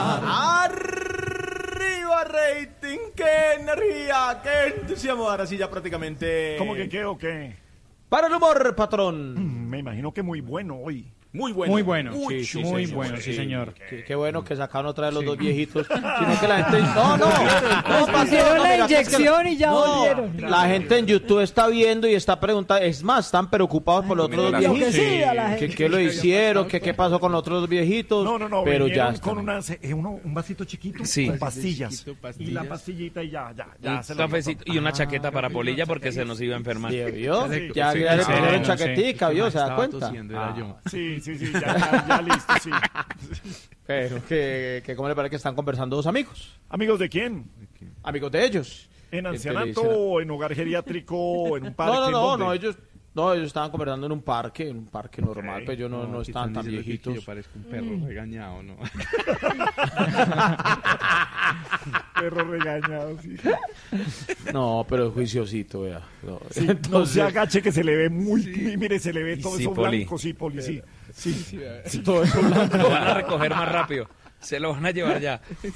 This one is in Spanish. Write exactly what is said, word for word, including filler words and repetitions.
Arriba rating, qué energía, qué entusiasmo. Ahora sí ya prácticamente. ¿Cómo que qué o qué? Para el humor, patrón. Me imagino que muy bueno hoy. Muy bueno. Muy bueno, Uy, sí, sí, muy sí, bueno, sí, sí, señor. Qué, qué bueno que sacaron otra vez los dos viejitos. Sino que la gente. No, no. Nos no, pusieron no, la mira, que es que- inyección y ya no, volvieron. La gente en YouTube está viendo y está preguntando. Es más, están preocupados por los otros dos Lo viejitos. que sí, a la ¿Qué, gente. qué lo hicieron? ¿Qué, ¿Qué pasó con los otros dos viejitos? No, no, no. Pero ya vinieron están. con unas, eh, uno, un vasito chiquito Sí. con pastillas. Chiquito, Y pastillas. la pastillita y ya, ya, ya. Un se lo cafecito y una chaqueta para Polilla porque se nos iba a enfermar. ¿Sí, vio? Sí, Ya, sí, ya le sí, pusieron sí. chaquetica, ¿vio? ¿Se da Estaba cuenta? tosiendo, era yo. Sí, sí, sí, ya, ya, ya listo, sí. Pero que, que ¿cómo le parece que están conversando dos amigos? ¿Amigos de quién? Amigos de ellos. ¿En Entonces ancianato dicen- o en hogar geriátrico, en un parque? No, no, ¿en no, dónde? no, ellos, no, ellos estaban conversando en un parque, en un parque normal, pero yo no, no aquí estaban están tan diciendo que viejitos. Yo parezco un perro regañado, ¿no? Perro regañado, sí. No, pero es juiciosito, vea. No, Sí, no entonces, se agache que se le ve muy, mire, se le ve todo Sí, eso Poli. blanco, sí, Poli, sí. Sí, todo eso blanco. Lo van a recoger más rápido. Se lo van a llevar ya.